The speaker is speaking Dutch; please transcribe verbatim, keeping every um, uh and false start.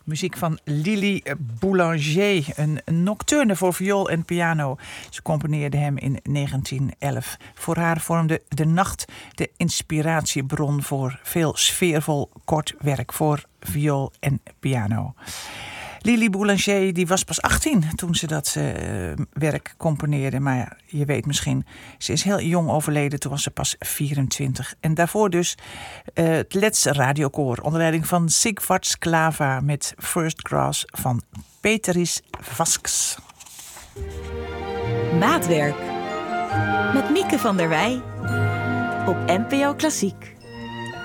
Muziek van Lili Boulanger, een nocturne voor viool en piano. Ze componeerde hem in negentien elf. Voor haar vormde de nacht de inspiratiebron voor veel sfeervol kort werk voor viool en piano. Lili Boulanger die was pas achttien toen ze dat uh, werk componeerde. Maar ja, je weet misschien, ze is heel jong overleden. Toen was ze pas vierentwintig. En daarvoor dus uh, het Let's radiokoor onder leiding van Sigvard Sklava met First Grass van Peteris Vasks. Maatwerk met Mieke van der Wij op N P O Klassiek.